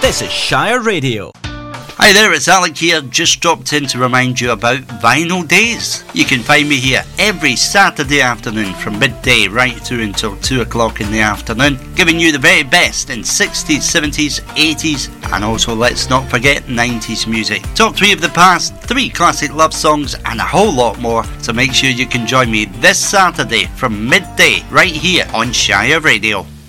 This is Shire Radio. Hi there, it's Alec here. Just dropped in to remind you about Vinyl Days. You can find me here every Saturday afternoon from midday right through until 2 o'clock in the afternoon, giving you the very best in 60s, 70s, 80s, and also, let's not forget, 90s music. Top 3 of the past, 3 classic love songs, and a whole lot more. So make sure you can join me this Saturday from midday right here on Shire Radio.